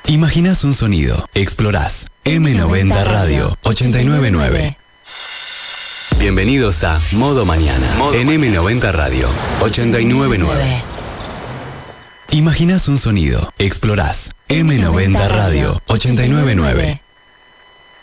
Imaginás un sonido, explorás. M90 Radio 899. Bienvenidos a Modo Mañana en M90 Radio 899. Imaginás un sonido, explorás. M90 Radio 899.